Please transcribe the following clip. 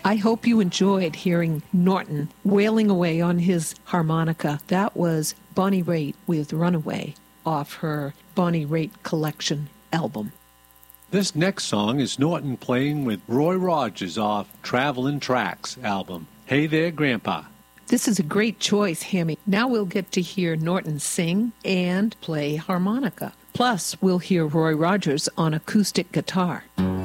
I hope you enjoyed hearing Norton wailing away on his harmonica. That was Bonnie Raitt with Runaway off her Bonnie Raitt Collection album. This next song is Norton playing with Roy Rogers off Travelin' Tracks album, Hey There Grandpa. This is a great choice, Hammy. Now we'll get to hear Norton sing and play harmonica. Plus, we'll hear Roy Rogers on acoustic guitar.